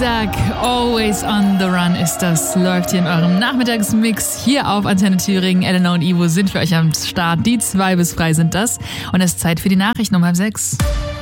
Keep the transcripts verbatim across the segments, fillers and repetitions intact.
Isaac, Always on the Run ist das, läuft hier in eurem Nachmittagsmix hier auf Antenne Thüringen. Elena und Ivo sind für euch am Start. Die zwei bis frei sind das. Und es ist Zeit für die Nachrichten um halb sechs.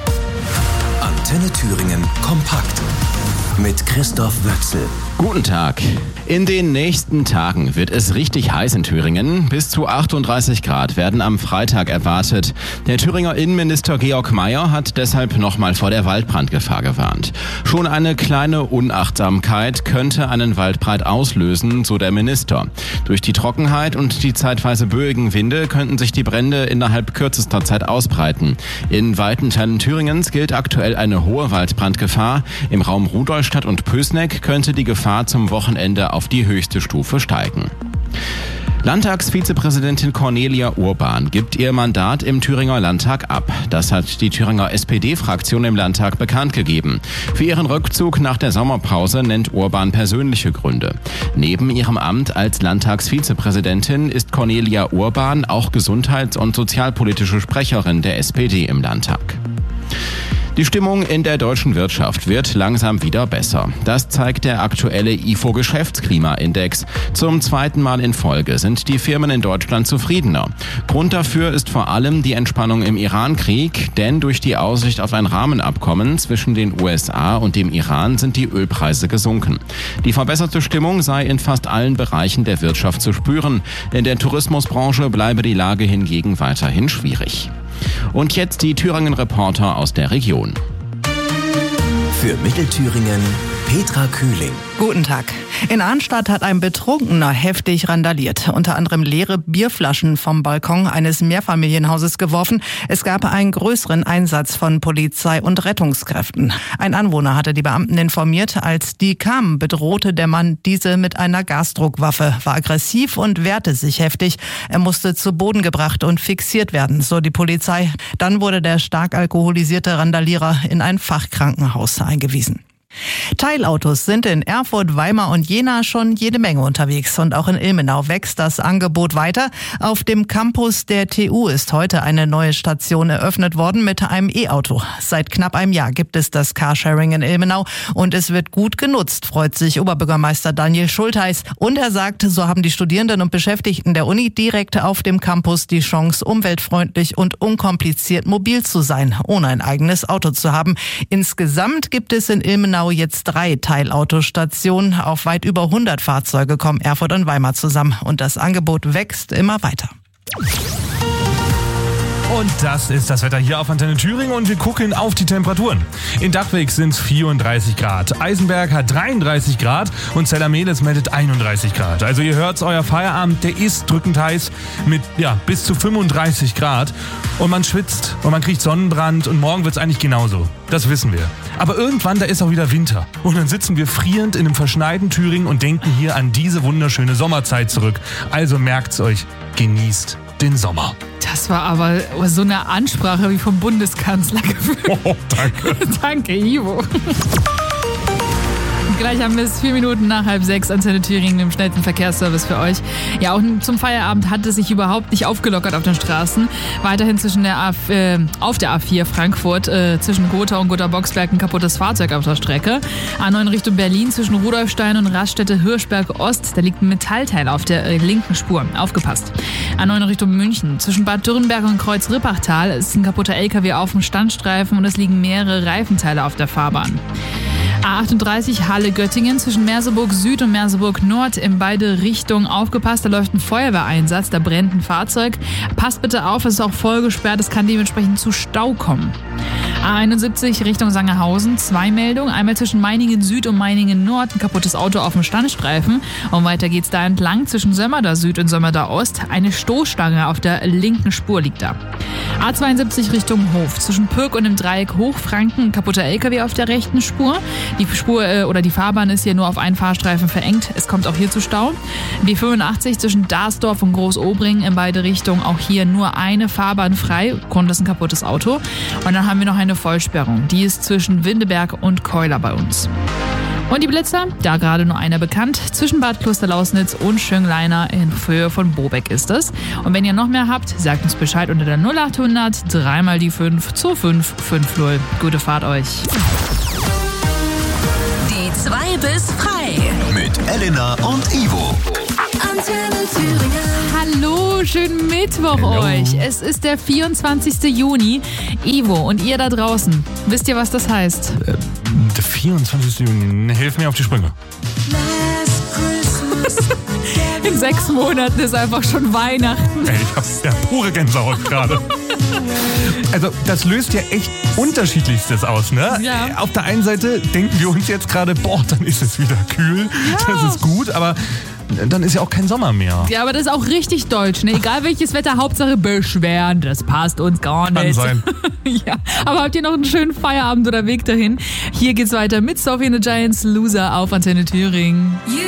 Antenne Thüringen kompakt mit Christoph Wöchsel. Guten Tag. In den nächsten Tagen wird es richtig heiß in Thüringen. Bis zu achtunddreißig Grad werden am Freitag erwartet. Der Thüringer Innenminister Georg Mayer hat deshalb nochmal vor der Waldbrandgefahr gewarnt. Schon eine kleine Unachtsamkeit könnte einen Waldbrand auslösen, so der Minister. Durch die Trockenheit und die zeitweise böigen Winde könnten sich die Brände innerhalb kürzester Zeit ausbreiten. In weiten Teilen Thüringens gilt aktuell eine hohe Waldbrandgefahr. Im Raum Rudolstadt und Pößneck könnte die Gefahr zum Wochenende auf die höchste Stufe steigen. Landtagsvizepräsidentin Cornelia Urban gibt ihr Mandat im Thüringer Landtag ab. Das hat die Thüringer S P D-Fraktion im Landtag bekannt gegeben. Für ihren Rückzug nach der Sommerpause nennt Urban persönliche Gründe. Neben ihrem Amt als Landtagsvizepräsidentin ist Cornelia Urban auch gesundheits- und sozialpolitische Sprecherin der S P D im Landtag. Die Stimmung in der deutschen Wirtschaft wird langsam wieder besser. Das zeigt der aktuelle I F O-Geschäftsklimaindex. Zum zweiten Mal in Folge sind die Firmen in Deutschland zufriedener. Grund dafür ist vor allem die Entspannung im Iran-Krieg, denn durch die Aussicht auf ein Rahmenabkommen zwischen den U S A und dem Iran sind die Ölpreise gesunken. Die verbesserte Stimmung sei in fast allen Bereichen der Wirtschaft zu spüren. In der Tourismusbranche bleibe die Lage hingegen weiterhin schwierig. Und jetzt die Thüringen-Reporter aus der Region. Für Mittelthüringen Petra Kühling. Guten Tag. In Arnstadt hat ein Betrunkener heftig randaliert. Unter anderem leere Bierflaschen vom Balkon eines Mehrfamilienhauses geworfen. Es gab einen größeren Einsatz von Polizei und Rettungskräften. Ein Anwohner hatte die Beamten informiert. Als die kamen, bedrohte der Mann diese mit einer Gasdruckwaffe, war aggressiv und wehrte sich heftig. Er musste zu Boden gebracht und fixiert werden, so die Polizei. Dann wurde der stark alkoholisierte Randalierer in ein Fachkrankenhaus eingewiesen. Teilautos sind in Erfurt, Weimar und Jena schon jede Menge unterwegs. Und auch in Ilmenau wächst das Angebot weiter. Auf dem Campus der T U ist heute eine neue Station eröffnet worden mit einem E-Auto. Seit knapp einem Jahr gibt es das Carsharing in Ilmenau und es wird gut genutzt, freut sich Oberbürgermeister Daniel Schultheis. Und er sagt, so haben die Studierenden und Beschäftigten der Uni direkt auf dem Campus die Chance, umweltfreundlich und unkompliziert mobil zu sein, ohne ein eigenes Auto zu haben. Insgesamt gibt es in Ilmenau jetzt drei Teilautostationen. Auf weit über hundert Fahrzeuge kommen Erfurt und Weimar zusammen. Und das Angebot wächst immer weiter. Und das ist das Wetter hier auf Antenne Thüringen und wir gucken auf die Temperaturen. In Dachwig sind es vierunddreißig Grad, Eisenberg hat dreiunddreißig Grad und Zellermelis meldet einunddreißig Grad. Also ihr hört's, euer Feierabend, der ist drückend heiß mit ja bis zu fünfunddreißig Grad und man schwitzt und man kriegt Sonnenbrand und morgen wird's eigentlich genauso. Das wissen wir. Aber irgendwann, da ist auch wieder Winter und dann sitzen wir frierend in einem verschneiten Thüringen und denken hier an diese wunderschöne Sommerzeit zurück. Also merkt's euch, genießt den Sommer. Das war aber so eine Ansprache wie vom Bundeskanzler gefühlt. Oh, danke. Danke, Ivo. Gleich haben wir es vier Minuten nach halb sechs Antenne Thüringen im schnellsten Verkehrsservice für euch. Ja, auch zum Feierabend hat es sich überhaupt nicht aufgelockert auf den Straßen. Weiterhin zwischen der A, äh, auf der A vier Frankfurt äh, zwischen Gotha und Gotha-Boxberg ein kaputtes Fahrzeug auf der Strecke. A neun Richtung Berlin zwischen Rudolfstein und Raststätte Hirschberg Ost. Da liegt ein Metallteil auf der äh, linken Spur. Aufgepasst. A neun Richtung München zwischen Bad Dürrenberg und Kreuz-Rippachtal ist ein kaputter L K W auf dem Standstreifen und es liegen mehrere Reifenteile auf der Fahrbahn. A achtunddreißig Halle-Göttingen zwischen Merseburg Süd und Merseburg Nord in beide Richtungen aufgepasst. Da läuft ein Feuerwehreinsatz, da brennt ein Fahrzeug. Passt bitte auf, es ist auch voll gesperrt, es kann dementsprechend zu Stau kommen. A einundsiebzig Richtung Sangerhausen, zwei Meldungen. Einmal zwischen Meiningen Süd und Meiningen Nord, ein kaputtes Auto auf dem Standstreifen. Und weiter geht's da entlang zwischen Sömmerda Süd und Sömmerda Ost. Eine Stoßstange auf der linken Spur liegt da. A zweiundsiebzig Richtung Hof, zwischen Pürk und dem Dreieck Hochfranken, ein kaputter L K W auf der rechten Spur. Die Spur äh, oder die Fahrbahn ist hier nur auf einen Fahrstreifen verengt. Es kommt auch hier zu Stau. B fünfundachtzig zwischen Darsdorf und Großobringen in beide Richtungen. Auch hier nur eine Fahrbahn frei. Grund ist ein kaputtes Auto. Und dann haben wir noch eine Vollsperrung. Die ist zwischen Windeberg und Keuler bei uns. Und die Blitzer, da gerade nur einer bekannt, zwischen Bad Klosterlausnitz und Schöngleiner in Höhe von Bobeck ist es. Und wenn ihr noch mehr habt, sagt uns Bescheid unter der null achthundert drei mal die fünf zwei fünf fünf null. Gute Fahrt euch. Die zwei Frei bis frei. Mit Elena und Ivo. Antenne Thüringen. Hallo, schönen Mittwoch Hello. euch. Es ist der vierundzwanzigsten Juni. Ivo und ihr da draußen, wisst ihr, was das heißt? Äh, der vierundzwanzigsten Juni, hilf mir auf die Sprünge. In sechs Monaten ist einfach schon Weihnachten. Ey, ich hab ja pure Gänsehaut gerade. Also, das löst ja echt Unterschiedlichstes aus, ne? Ja. Auf der einen Seite denken wir uns jetzt gerade, boah, dann ist es wieder kühl, Ja. das ist gut, aber dann ist ja auch kein Sommer mehr. Ja, aber das ist auch richtig deutsch, ne? Egal welches Wetter, Hauptsache beschweren, das passt uns gar nicht. Kann sein. Ja, aber habt ihr noch einen schönen Feierabend oder Weg dahin? Hier geht's weiter mit Sophie and the Giants Loser auf Antenne Thüringen. You